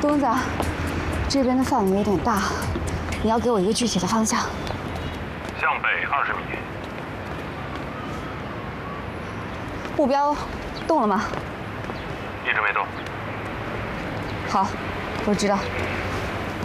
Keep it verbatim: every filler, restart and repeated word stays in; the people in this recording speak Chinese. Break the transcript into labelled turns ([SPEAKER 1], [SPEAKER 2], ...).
[SPEAKER 1] 东子，这边的范围有点大，你要给我一个具体的方向。
[SPEAKER 2] 向北二十米。
[SPEAKER 1] 目标动了吗？
[SPEAKER 2] 一直没动。
[SPEAKER 1] 好，我知道。